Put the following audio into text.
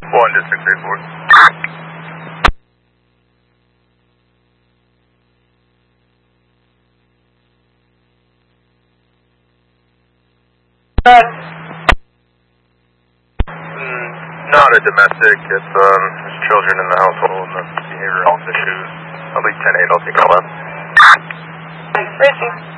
1 to 684. Not a domestic. If there's children in the household and the behavioral health issues, at least 10-8, I'll take all that. Richie.